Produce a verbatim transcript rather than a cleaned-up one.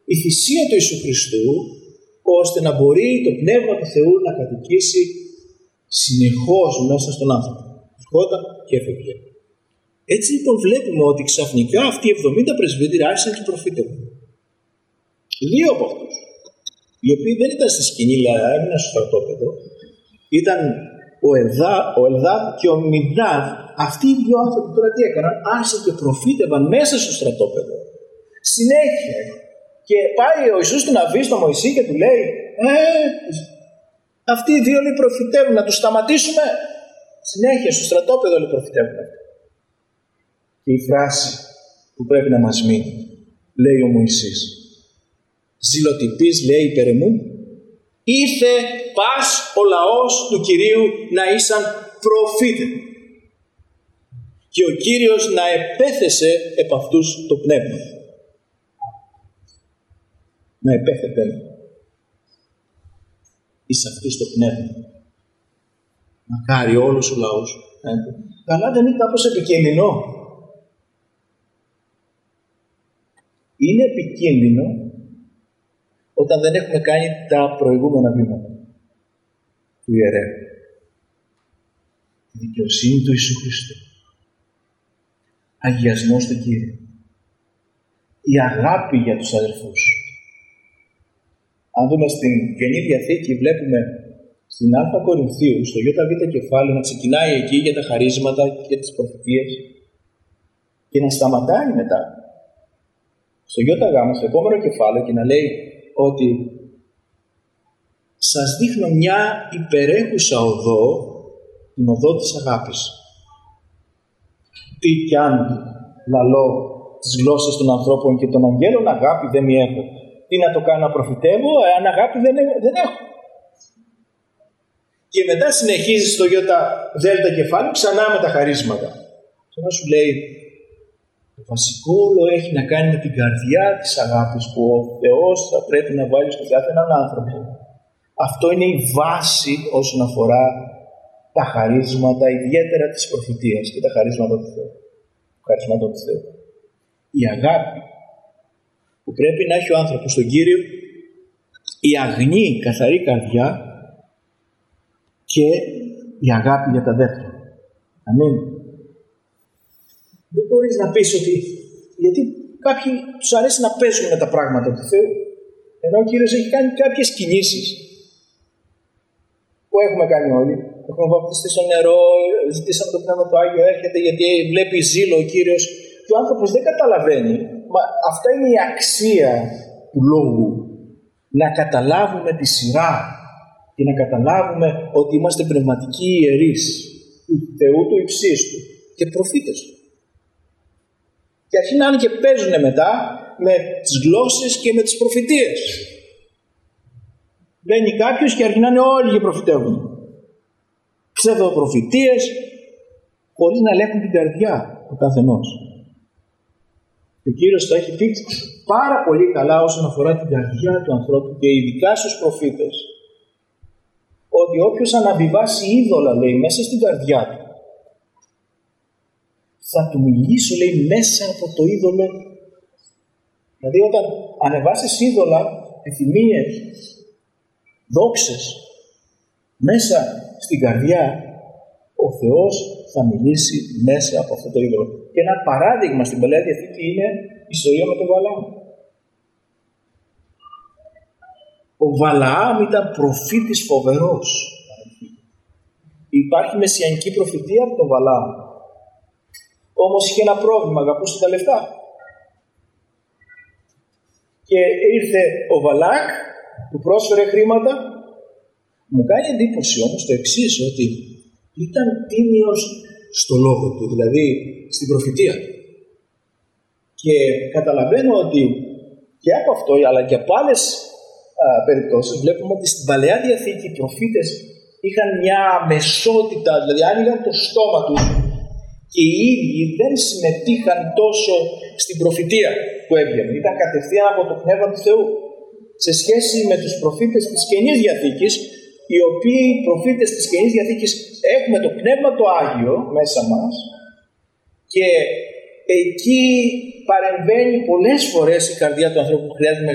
η θυσία του Ιησού Χριστού, ώστε να μπορεί το Πνεύμα του Θεού να κατοικήσει συνεχώς μέσα στον άνθρωπο. Ερχόταν και έφευγε. Έτσι λοιπόν βλέπουμε ότι ξαφνικά αυτοί οι εβδομήντα πρεσβύτεροι άρχισαν και προφήτευαν. Δύο από αυτούς, οι οποίοι δεν ήταν στη σκηνή, αλλά έμειναν στο στρατόπεδο, ήταν ο, Ελδά, ο Ελδάδ και ο Μινδάδ. Αυτοί οι δύο άνθρωποι τώρα τι έκαναν? Άρχισαν και προφήτευαν μέσα στο στρατόπεδο. Συνέχεια. Και πάει ο Ιησούς του Ναβί στο Μωυσή και του λέει ε, αυτοί οι δύο λέει προφητεύουν, να τους σταματήσουμε? Συνέχεια στο στρατόπεδο λέει προφητεύουν. Και η φράση που πρέπει να μας μείνει, λέει ο Μωυσής, ζηλοτυπής λέει υπέρ εμού, ήρθε πας ο λαός του Κυρίου να ήσαν προφήτε. Και ο Κύριος να επέθεσε επ' αυτούς το πνεύμα. Να επέθετε εις αυτούς το πνεύμα. Μακάρι όλος ο λαός. Αλλά δεν είναι κάπως επικίνδυνο? Είναι επικίνδυνο όταν δεν έχουμε κάνει τα προηγούμενα βήματα του ιερέου. Η δικαιοσύνη του Ιησού Χριστού. Αγιασμός του Κύριου. Η αγάπη για τους αδελφούς. Αν δούμε στην Καινή Διαθήκη, βλέπουμε στην Α Κορινθίου, στο ΙΒ κεφάλαιο, να ξεκινάει εκεί για τα χαρίσματα και τις προφητείες και να σταματάει μετά στο ΙΓ, στο επόμενο κεφάλαιο, και να λέει ότι σας δείχνω μια υπερέχουσα οδό, την οδό της αγάπης. Τι κι αν λαλώ τις γλώσσες των ανθρώπων και των αγγέλων, αγάπη δεν μη έχω. Τι να το κάνω να προφητεύω, εάν αγάπη δεν, δεν έχω. Και μετά συνεχίζει στο ΙΔ κεφάλαιο ξανά με τα χαρίσματα. Ξανά σου λέει, το βασικό όλο έχει να κάνει με την καρδιά της αγάπης που ο Θεός θα πρέπει να βάλει στον κάθε έναν άνθρωπο. Αυτό είναι η βάση όσον αφορά τα χαρίσματα, ιδιαίτερα της προφητείας και τα χαρίσματα του Θεού. Χαρίσματα του Θεού. Η αγάπη που πρέπει να έχει ο άνθρωπος στον Κύριο, η αγνή καθαρή καρδιά και η αγάπη για τα αδέρφια. Αμήν. Δεν μπορείς να πεις ότι, γιατί κάποιοι τους αρέσει να παίζουν με τα πράγματα του Θεού, ενώ ο Κύριος έχει κάνει κάποιες κινήσεις που έχουμε κάνει όλοι. Έχουμε βαπτιστεί στο νερό, ζητήσαμε το Πνεύμα του Άγιο, έρχεται γιατί βλέπει ζήλο ο Κύριος και ο άνθρωπος δεν καταλαβαίνει. Μα αυτά είναι η αξία του λόγου. Να καταλάβουμε τη σειρά και να καταλάβουμε ότι είμαστε πνευματικοί ιερείς του Θεού του υψίστου και προφήτες του. Και αρχινάνε και παίζουν μετά με τις γλώσσες και με τις προφητείες. Μπαίνει κάποιος και αρχινάνε όλοι και προφητεύουν. Ψευδοπροφητείες χωρίς να ελέγχουν την καρδιά του καθενός. Ο Κύριος το έχει πει πάρα πολύ καλά όσον αφορά την καρδιά του ανθρώπου και ειδικά στους προφήτες, ότι όποιος αναβιβάσει είδωλα, λέει, μέσα στην καρδιά του, θα του μιλήσω, λέει, μέσα από το είδωλο. Δηλαδή όταν ανεβάσεις είδωλα, επιθυμίες, δόξες μέσα στην καρδιά, ο Θεός θα μιλήσει μέσα από αυτό το είδωλο. Και ένα παράδειγμα στην Παλαιά Διαθήκη είναι η ιστορία με τον Βαλάμ. Ο Βαλαάμ ήταν προφήτης φοβερός. Υπάρχει μεσιανική προφητεία από τον Βαλαάμ. Όμως είχε ένα πρόβλημα, αγαπούσε τα λεφτά. Και ήρθε ο Βαλάκ, του πρόσφερε χρήματα. Μου κάνει εντύπωση όμως το εξής, ότι ήταν τίμιος στο λόγο του, δηλαδή στην προφητεία του. Και καταλαβαίνω ότι και από αυτό, αλλά και από άλλες α, περιπτώσεις, βλέπουμε ότι στην Παλαιά Διαθήκη οι προφήτες είχαν μια αμεσότητα, δηλαδή άνοιγαν το στόμα τους και οι ίδιοι δεν συμμετείχαν τόσο στην προφητεία που έβγαινε. Ήταν κατευθείαν από το Πνεύμα του Θεού. Σε σχέση με τους προφήτες της Καινής Διαθήκης, οι οποίοι προφήτες της Καινής Διαθήκης έχουμε το Πνεύμα το Άγιο μέσα μας και εκεί παρεμβαίνει πολλές φορές η καρδιά του ανθρώπου που χρειάζεται